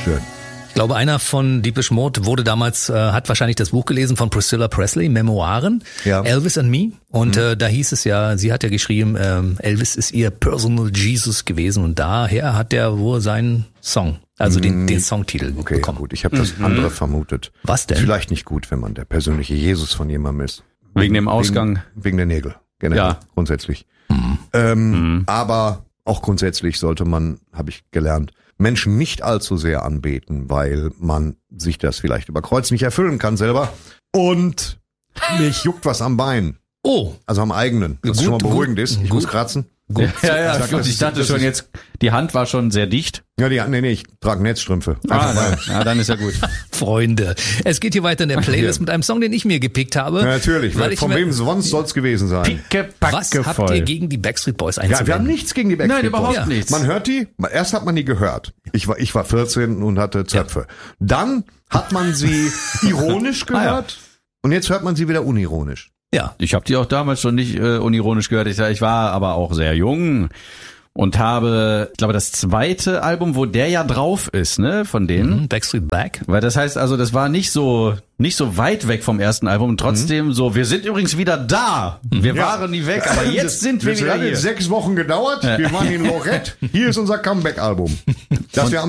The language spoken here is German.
Schön. Ich glaube, einer von Depeche Mode wurde damals, hat wahrscheinlich das Buch gelesen von Priscilla Presley, Memoiren, Ja. Elvis and Me. Und da hieß es ja, sie hat ja geschrieben, Elvis ist ihr Personal Jesus gewesen. Und daher hat der wohl seinen Song, also den Songtitel bekommen. Gut, ich habe das andere vermutet. Was denn? Vielleicht nicht gut, wenn man der persönliche Jesus von jemandem ist. Wegen dem Ausgang. Wegen der Nägel, generell, Ja. grundsätzlich. Aber auch grundsätzlich sollte man, habe ich gelernt, Menschen nicht allzu sehr anbeten, weil man sich das vielleicht über Kreuz nicht erfüllen kann selber. Und mich juckt was am Bein. Oh, Also am eigenen. Das Gut, schon mal beruhigend gut, ist. Ich gut. muss kratzen. gut. Ja, sag, gut, das ich ist- dachte das schon ist- jetzt, die Hand war schon sehr dicht. Ja, ich trage Netzstrümpfe. Dann ist ja gut. Freunde, es geht hier weiter in der Playlist mit einem Song, den ich mir gepickt habe. Ja, natürlich, weil ich von mir- wem sonst soll's gewesen sein? Pickepacke Was habt voll. ihr gegen die Backstreet Boys Ja, wir haben einzuwenden? nichts gegen die Backstreet Nein, überhaupt Boys. nichts. Man hört die, erst hat man die gehört. Ich war 14 und hatte Zöpfe. Dann hat man sie ironisch gehört und jetzt hört man sie wieder unironisch. Ja, Ich habe die auch damals schon nicht unironisch gehört. Ich war aber auch sehr jung und habe, ich glaube, das zweite Album, wo der ja drauf ist, ne, von denen. Backstreet Back. Weil das heißt also, das war nicht so weit weg vom ersten Album und trotzdem so, wir sind übrigens wieder da. Wir waren nie weg, aber jetzt sind wir Das wieder hat hier. jetzt 6 Wochen gedauert. Wir waren in Lorette. Hier ist unser Comeback-Album. Das wir